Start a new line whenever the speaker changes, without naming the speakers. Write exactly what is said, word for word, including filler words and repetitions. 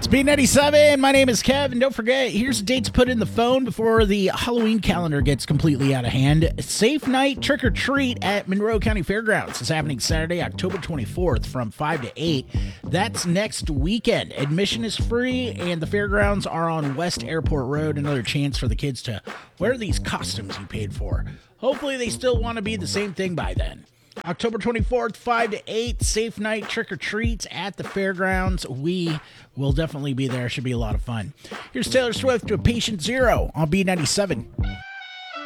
B ninety-seven, my name is Kev, and don't forget, here's a date to put in the phone before the Halloween calendar gets completely out of hand. Safe Night Trick or Treat at Monroe County Fairgrounds is happening Saturday, October twenty-fourth from five to eight. That's next weekend. Admission is free, and the fairgrounds are on West Airport Road. Another chance for the kids to wear these costumes you paid for. Hopefully they still want to be the same thing by then. October twenty-fourth, five to eight, Safe Night Trick or Treats at the fairgrounds. We will definitely be there. Should be a lot of fun. Here's Taylor Swift with Patient Zero on B ninety-seven.